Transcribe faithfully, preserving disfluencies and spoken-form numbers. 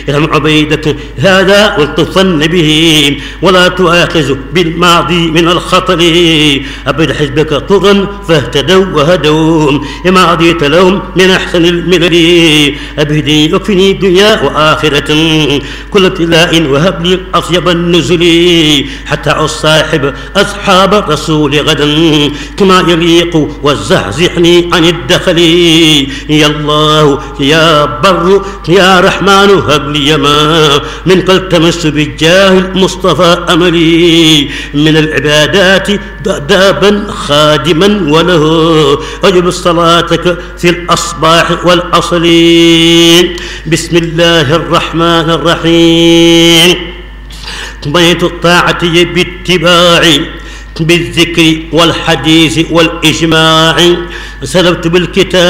ارحم عبيدك هذا والطفن به ولا تؤاخذ بالماضي من الخطر. أبد حزبك طغى فاهتدوا وهدوا لما عضيت لهم من أحسن الملل. أبهدي يكفني دنيا وآخرة كل ابتلاء وهب لي أطيب النزل حتى أصاحب أصحاب الرسول غدا كما يليق وزحزحني عن الدخل. يا الله يا بر يا رحمن هب لي ما منك التمس بالجاه المصطفى أملي من العبادات دابا خادما وله أجب صلاتك في الأصباح والأصل. بسم الله الرحمن الرحيم. بيت الطاعة باتباع بالذكر والحديث والإجماع سلبت بالكتاب